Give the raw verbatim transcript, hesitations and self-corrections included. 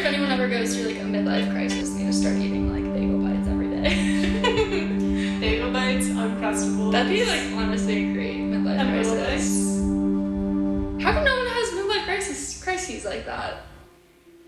anyone ever goes through like a midlife crisis, they just start eating like bagel bites every day. Bagel bites, Uncrustables. That'd be like honestly a great midlife and crisis. Little Mix. How come no one has midlife crisis crises like that?